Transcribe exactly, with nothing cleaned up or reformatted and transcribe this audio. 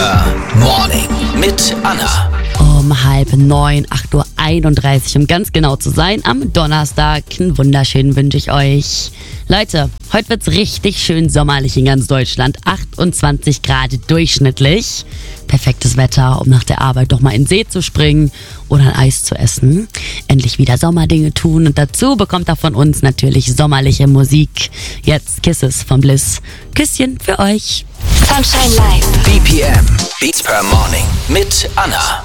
Morning mit Anna. Um halb neun, acht Uhr einunddreißig, um ganz genau zu sein, am Donnerstag. Einen wunderschönen wünsche ich euch. Leute, heute wird's richtig schön sommerlich in ganz Deutschland. achtundzwanzig Grad durchschnittlich. Perfektes Wetter, um nach der Arbeit doch mal in den See zu springen oder ein Eis zu essen. Endlich wieder Sommerdinge tun und dazu bekommt er von uns natürlich sommerliche Musik. Jetzt Kisses von Bliss. Küsschen für euch. Sunshine Live. B P M. Beats per Morning mit Anna.